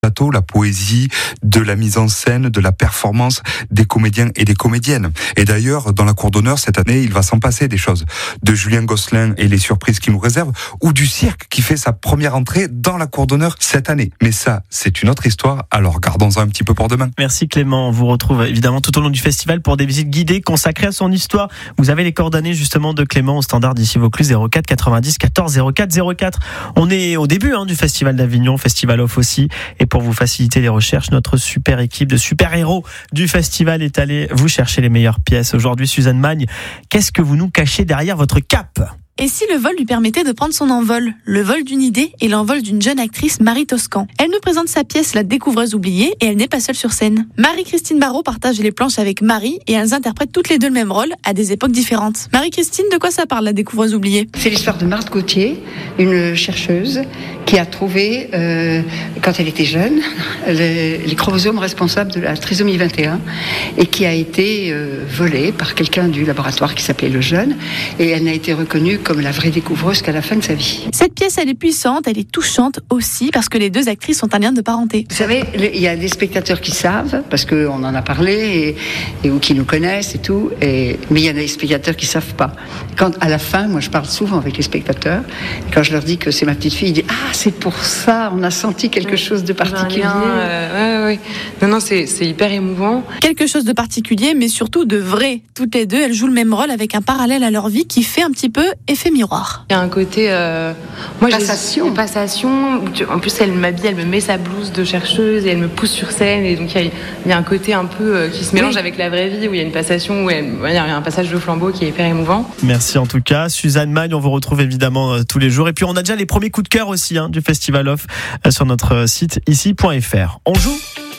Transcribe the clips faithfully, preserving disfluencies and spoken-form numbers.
plateau, la poésie, de la mise en scène, de la performance des comédiens et des comédiennes. Et d'ailleurs, dans la cour d'honneur, cette année, il va s'en passer des choses. De Julien Gosselin et les surprises qu'il nous réserve, ou du cirque qui fait sa première entrée dans la cour d'honneur cette année. Mais ça, c'est une autre histoire, alors gardons-en un petit peu pour demain. Merci Clément, on vous retrouve évidemment tout au long du festival pour des visites guidées consacrées à son histoire. Vous avez les coordonnées justement de Clément au standard d'ici Vaucluse, zéro quatre quatre-vingt-dix quatorze zéro quatre zéro quatre. On est au début hein, du festival d'Avignon, Festival Off aussi, et pour vous faciliter les recherches, notre super équipe de super-héros du festival est allée vous chercher les meilleures pièces. Aujourd'hui, Suzanne Magne, qu'est-ce que vous nous cachez derrière votre cape ? Et si le vol lui permettait de prendre son envol ? Le vol d'une idée et l'envol d'une jeune actrice, Marie Toscan. Elle nous présente sa pièce La Découvreuse oubliée et elle n'est pas seule sur scène. Marie-Christine Barrault partage les planches avec Marie et elles interprètent toutes les deux le même rôle à des époques différentes. Marie-Christine, de quoi ça parle, La Découvreuse oubliée ? C'est l'histoire de Marthe Gauthier, une chercheuse qui a trouvé, euh, quand elle était jeune, les, les chromosomes responsables de la trisomie vingt et un et qui a été euh, volée par quelqu'un du laboratoire qui s'appelait Lejeune et elle n'a été reconnue comme la vraie découvreuse qu'à la fin de sa vie. Cette pièce, elle est puissante, elle est touchante aussi parce que les deux actrices ont un lien de parenté. Vous savez, il y a des spectateurs qui savent, parce qu'on en a parlé, et, et ou qui nous connaissent et tout, et, mais il y a des spectateurs qui savent pas. Quand, à la fin, moi je parle souvent avec les spectateurs, et quand je leur dis que c'est ma petite fille, ils disent « Ah, c'est pour ça, on a senti quelque chose de particulier. » euh, ouais, ouais. Non, non, c'est, c'est hyper émouvant. Quelque chose de particulier, mais surtout de vrai. Toutes les deux, elles jouent le même rôle avec un parallèle à leur vie qui fait un petit peu effet miroir. Il y a un côté euh, moi passation. J'ai, passation. En plus, elle m'habille, elle me met sa blouse de chercheuse et elle me pousse sur scène. Et donc, il y a, il y a un côté un peu euh, qui se mélange oui. avec la vraie vie où il y a une passation, où elle, il y a un passage de flambeau qui est hyper émouvant. Merci en tout cas. Suzanne Magne, on vous retrouve évidemment euh, tous les jours. Et puis, on a déjà les premiers coups de cœur aussi hein, du Festival Off euh, sur notre site ici point f r. On joue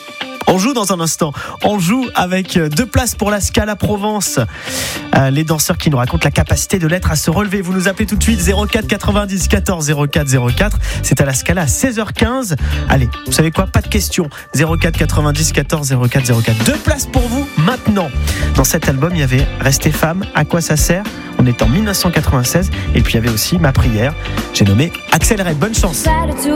On joue dans un instant. On joue avec deux places pour la Scala Provence. Euh, les danseurs qui nous racontent la capacité de l'être à se relever. Vous nous appelez tout de suite zéro quatre quatre-vingt-dix quatorze zéro quatre zéro quatre. C'est à la Scala à seize heures quinze. Allez, vous savez quoi ? Pas de questions. zéro quatre quatre-vingt-dix quatorze zéro quatre zéro quatre. Deux places pour vous maintenant. Dans cet album, il y avait Rester femme, à quoi ça sert ? On est en dix-neuf cent quatre-vingt-seize. Et puis il y avait aussi Ma prière. J'ai nommé Axel Red. Bonne chance.